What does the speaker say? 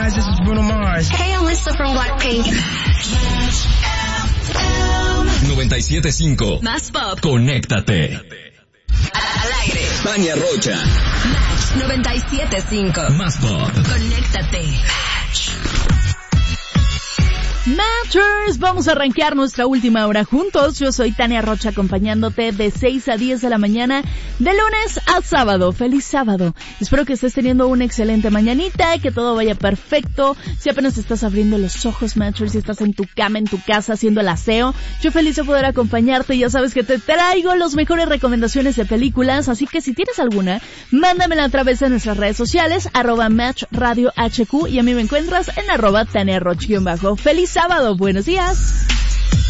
guys, this is Bruno Mars. Hey, I'm Lisa from Blackpink. 97.5 Más pop. Conéctate. Al aire. Tania Rocha. Match 97.5. Más pop. Conéctate. Matchers, vamos a arrancar nuestra última hora juntos. Yo soy Tania Rocha acompañándote de 6 a 10 de la mañana, de lunes a sábado. ¡Feliz sábado! Espero que estés teniendo una excelente mañanita, que todo vaya perfecto. Si apenas estás abriendo los ojos, Matchers, si estás en tu cama, en tu casa, haciendo el aseo, yo feliz de poder acompañarte. Ya sabes que te traigo las mejores recomendaciones de películas, así que si tienes alguna, mándamela a través de nuestras redes sociales, @MatchRadioHQ, y a mí me encuentras en @TaniaRoch_. ¡Feliz sábado! ¡Buenos días!